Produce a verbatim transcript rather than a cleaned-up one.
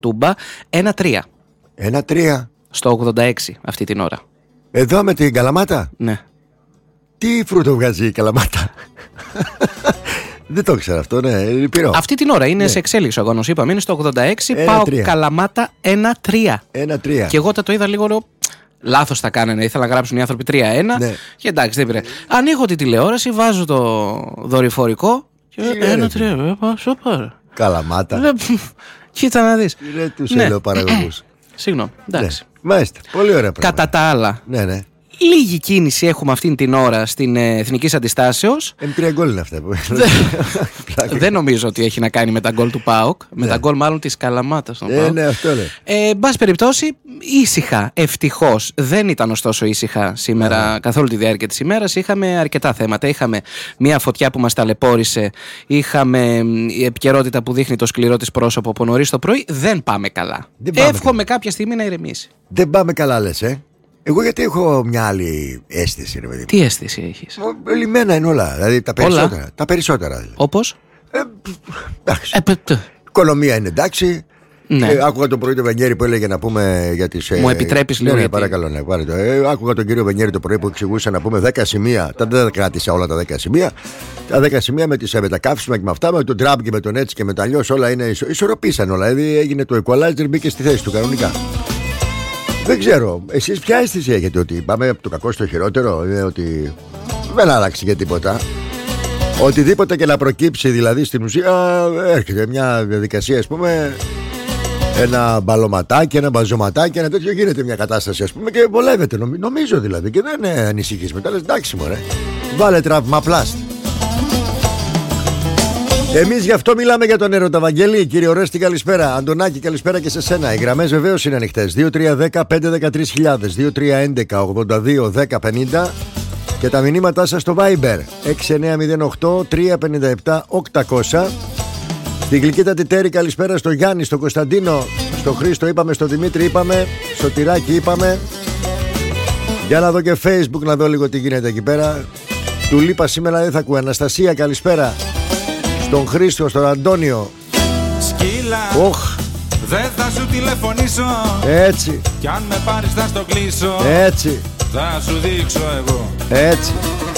Τούμπα, ένα τρία. Ένα τρία. Στο ογδόντα έξι αυτή την ώρα. Εδώ με την Καλαμάτα. Ναι. Τι φρούτο βγάζει η Καλαμάτα? Δεν το ξέρω αυτό, ναι, λυπηρό. Αυτή την ώρα είναι ναι. σε εξέλιξη ο αγώνος, είπαμε, είναι στο ογδόντα έξι. ένα, πάω τρία. Καλαμάτα ένα τρία. ένα τρία. Και εγώ τα το είδα λίγο, λέω, λάθος τα κάνανε, ήθελα να γράψουν οι άνθρωποι τρία ένα. Ναι. Και εντάξει, δεν πειράζει. Ανοίγω τη τηλεόραση, βάζω το δορυφορικό και ένα τρία, βέβαια, πάω σοπα. Καλαμάτα. Κοίτα να δεις. Είναι τους Ναι. ελαιοπαραγωγούς. Συγγνώμη, εντάξει. Ναι. Μάλιστα, πολύ ωραία πράγματα. Κατά τα άλλα, Ναι, ναι. λίγη κίνηση έχουμε αυτήν την ώρα στην ε, Εθνικής Αντιστάσεως. εμ τρία γκολ είναι αυτά που... Δεν νομίζω ότι έχει να κάνει με τα γκολ του ΠΑΟΚ. Με Ναι. τα γκολ μάλλον της Καλαμάτας στον Ε, ΠΑΟΚ. ναι, αυτό λέει. Ε, εν πάση περιπτώσει, ήσυχα, ευτυχώς. Δεν ήταν ωστόσο ήσυχα σήμερα καθ' όλη τη διάρκεια της ημέρας. Είχαμε αρκετά θέματα. Είχαμε μια φωτιά που μας ταλαιπώρησε. Είχαμε μ, η επικαιρότητα που δείχνει το σκληρό της πρόσωπο από νωρίς το πρωί. Δεν πάμε καλά. Δεν πάμε Εύχομαι κάποια στιγμή να ηρεμήσει. Δεν πάμε καλά, λες, ε. Εγώ γιατί έχω μια άλλη αίσθηση, ρε παιδί. Τι αίσθηση έχεις? Μου. Λιμένα είναι όλα. Δηλαδή τα περισσότερα. Τα περισσότερα δηλαδή. Όπως? Ε, εντάξει. Ε, πε- τε. Η οικονομία είναι εντάξει. Ναι. Ε, άκουγα τον πρωί τον Βενιέρη που έλεγε να πούμε για τις... Μου επιτρέπεις λίγο, Ναι, ναι, γιατί- παρακαλώ, ναι, πάρε το. Ε, άκουγα τον κύριο Βενιέρη το πρωί που εξηγούσε να πούμε δέκα σημεία. Τα δεν τα κράτησα όλα τα δέκα σημεία. Τα δέκα σημεία με τις μετακαύσιμα και με αυτά, με τον Τραμπ και με τον έτσι και με τα αλλιώς όλα είναι ισο... ισορροπήσαν όλα. Δηλαδή έγινε το equalizer, μπήκε στη θέση του κανονικά. Δεν ξέρω, εσείς ποια αίσθηση έχετε? Ότι πάμε από το κακό στο χειρότερο? Είναι ότι δεν άλλαξε και τίποτα. Οτιδήποτε και να προκύψει δηλαδή στην ουσία έρχεται μια διαδικασία, ας πούμε, ένα μπαλωματάκι, ένα μπαζωματάκι, ένα τέτοιο, γίνεται μια κατάσταση, ας πούμε, και βολεύεται, νομι- νομίζω δηλαδή, και δεν ε, ανησυχείς μετά, λες εντάξει μωρέ, βάλε τραυμαπλάστ. Εμείς γι' αυτό μιλάμε για τον έρωτα. Βαγγέλη, κύριε Ορέστη, καλησπέρα. Αντωνάκη, καλησπέρα και σε σένα. Οι γραμμές βεβαίως είναι ανοιχτές. δύο τρία ένα μηδέν πέντε ένα τρία χιλιάδες, δύο τρία ένα ένα ογδόντα δύο δέκα πενήντα και τα μηνύματά σας στο Viber έξι εννιά μηδέν οκτώ τρία πέντε επτά οκτακόσια. Στη γλυκύτατη Τέρη, καλησπέρα στο Γιάννη, στο Κωνσταντίνο, στο Χρήστο είπαμε, στο Δημήτρη είπαμε, στο Τυράκι είπαμε. Για να δω και Facebook να δω λίγο τι γίνεται εκεί πέρα. Του λείπα σήμερα, δεν θα ακούω. Αναστασία, καλησπέρα. Στον Χρήστο, στον Αντώνιο. Σκύλα, Οχ, δεν θα σου τηλεφωνήσω. έτσι, Κι αν με πάρεις θα στο κλείσω. έτσι, Θα σου δείξω εγώ έτσι.